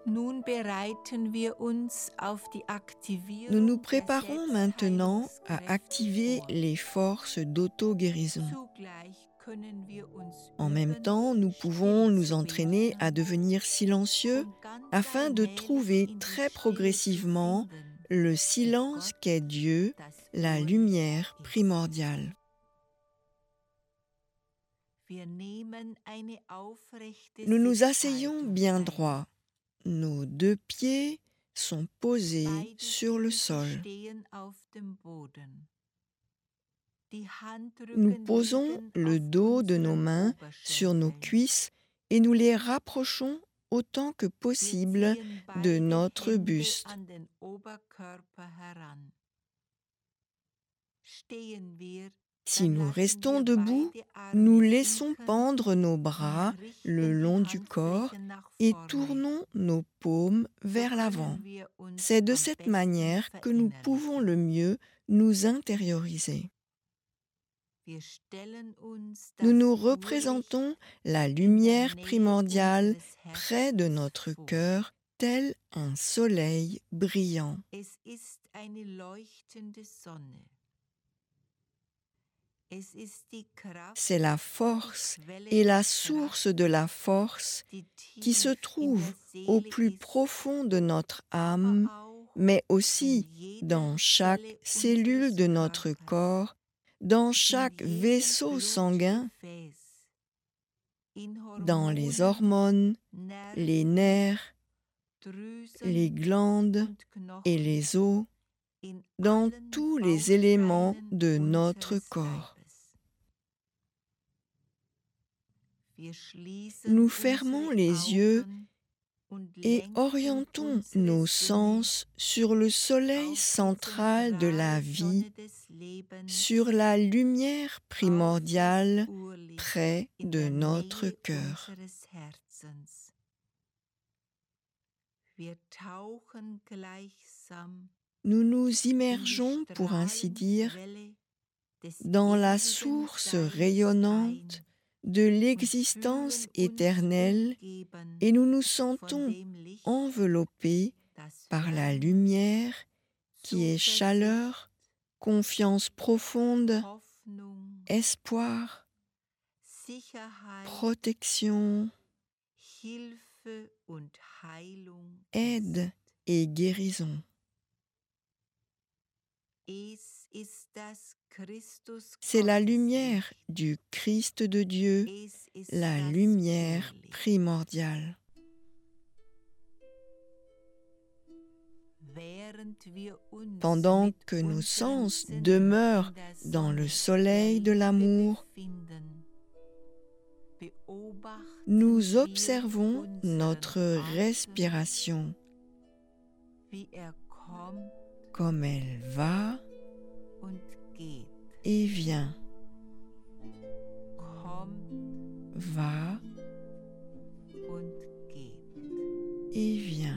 Nous nous préparons maintenant à activer les forces d'auto-guérison. En même temps, nous pouvons nous entraîner à devenir silencieux afin de trouver très progressivement le silence qu'est Dieu, la lumière primordiale. Nous nous asseyons bien droit. Nos 2 pieds sont posés sur le sol. Nous posons le dos de nos mains sur nos cuisses et nous les rapprochons autant que possible de notre buste. Si nous restons debout, nous laissons pendre nos bras le long du corps et tournons nos paumes vers l'avant. C'est de cette manière que nous pouvons le mieux nous intérioriser. Nous nous représentons la lumière primordiale près de notre cœur, tel un soleil brillant. C'est la force et la source de la force qui se trouve au plus profond de notre âme, mais aussi dans chaque cellule de notre corps, dans chaque vaisseau sanguin, dans les hormones, les nerfs, les glandes et les os, dans tous les éléments de notre corps. Nous fermons les yeux et orientons nos sens sur le soleil central de la vie, sur la lumière primordiale près de notre cœur. Nous nous immergeons, pour ainsi dire, dans la source rayonnante de l'existence éternelle et nous nous sentons enveloppés par la lumière qui est chaleur, confiance profonde, espoir, protection, aide et guérison. C'est la lumière du Christ de Dieu, la lumière primordiale. Pendant que nos sens demeurent dans le soleil de l'amour, nous observons notre respiration, comme elle va et vient, va et vient.